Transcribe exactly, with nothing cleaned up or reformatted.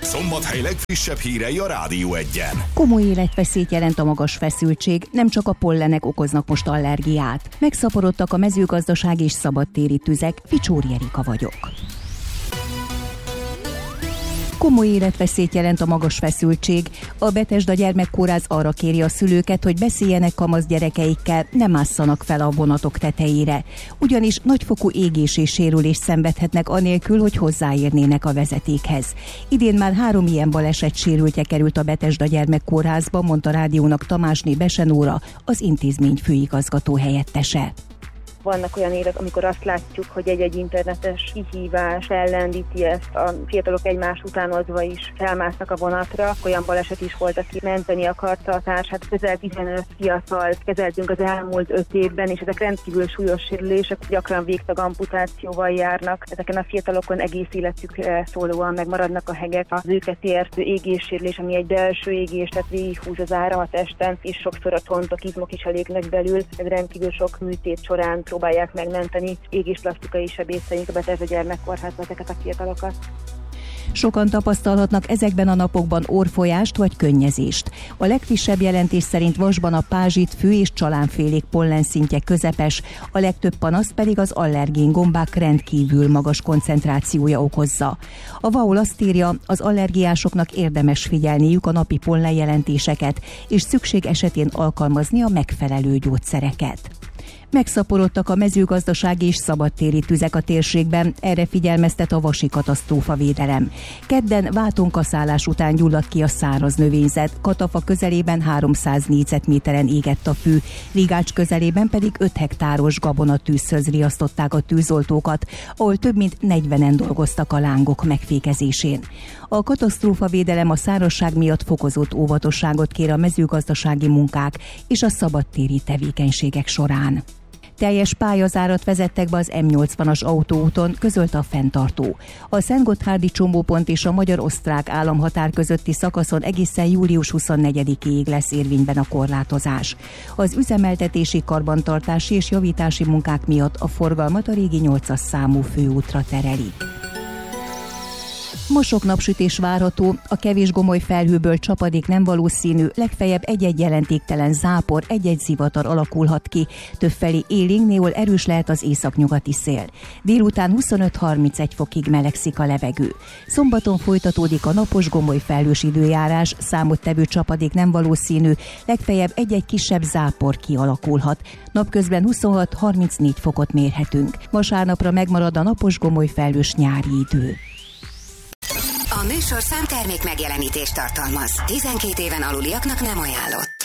Szombathely legfrissebb hírei a Rádió Egyen. Komoly életveszélyt jelent a magas feszültség, nem csak a pollenek okoznak most allergiát. Megszaporodtak a mezőgazdasági és szabadtéri tüzek, Ficsóri Erika vagyok. Komoly életveszélyt jelent a magas feszültség. A Betesda Gyermekkórház arra kéri a szülőket, hogy beszéljenek kamasz gyerekeikkel, ne másszanak fel a vonatok tetejére. Ugyanis nagyfokú égés és sérülést szenvedhetnek anélkül, hogy hozzáérnének a vezetékhez. Idén már három ilyen baleset sérültje került a Betesda Gyermekkórházba, mondta rádiónak Tamásné Besenóra, az intézmény főigazgató helyettese. Vannak olyan évek, amikor azt látjuk, hogy egy-egy internetes kihívás fellendíti ezt, a fiatalok egymás utánozva is felmásznak a vonatra. Olyan baleset is volt, aki menteni akarta a társát. Közel tizenöt fiatal kezeltünk az elmúlt öt évben, és ezek rendkívül súlyos sérülések, gyakran végtag amputációval járnak. Ezeken a fiatalokon egész életükre szólóan megmaradnak a hegek. Az őket értő égéssérülés, ami egy belső égés, tehát végighúz az áram a testen, és sokszor a tontok, izmok is elégnek belül. Ez rendkívül sok műtét során próbálják megmenteni égésplasztikai sebészeink a Betesda Gyermekkórházban ezeket a fiatalokat. Sokan tapasztalhatnak ezekben a napokban orrfolyást vagy könnyezést. A legfrissebb jelentés szerint Vasban a pázsit, fű és csalánfélék pollenszintje közepes, a legtöbb panaszt pedig az allergén gombák rendkívül magas koncentrációja okozza. A vé á o azt írja, az allergiásoknak érdemes figyelniük a napi pollenjelentéseket, és szükség esetén alkalmazni a megfelelő gyógyszereket. Megszaporodtak a mezőgazdasági és szabadtéri tüzek a térségben, erre figyelmeztet a Vasi Katasztrófavédelem. Kedden vátonkaszálás után gyulladt ki a száraz növényzet, Katafa közelében háromszáz négyzetméteren égett a fű, Rigács közelében pedig öt hektáros gabonatűzhöz riasztották a tűzoltókat, ahol több mint negyvenen dolgoztak a lángok megfékezésén. A katasztrófavédelem a szárazság miatt fokozott óvatosságot kér a mezőgazdasági munkák és a szabadtéri tevékenységek során. Teljes pályazárat vezettek be az M nyolcvanas autóúton, közölte a fenntartó. A Szentgotthárdi csomópont és a magyar-osztrák államhatár közötti szakaszon egészen július huszonnegyedikéig lesz érvényben a korlátozás. Az üzemeltetési, karbantartási és javítási munkák miatt a forgalmat a régi nyolcas számú főútra tereli. Ma sok napsütés várható, a kevés gomoly felhőből csapadék nem valószínű, legfeljebb egy-egy jelentéktelen zápor, egy-egy zivatar alakulhat ki, többfelé élénk, néhol erős lehet az északnyugati szél. Délután huszonöt-harmincegy fokig melegszik a levegő. Szombaton folytatódik a napos gomoly felhős időjárás, számottevő csapadék nem valószínű, legfeljebb egy-egy kisebb zápor kialakulhat. Napközben huszonhat-harmincnégy fokot mérhetünk. Vasárnapra megmarad a napos gomoly felhős nyári idő. A műsorszám termék megjelenítést tartalmaz. tizenkét éven aluliaknak nem ajánlott.